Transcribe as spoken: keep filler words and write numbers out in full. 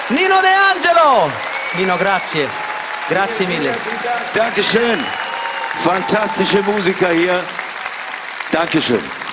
Nino De Angelo! Nino, grazie. Grazie mille. Dankeschön. Fantastische Musiker hier. Dankeschön.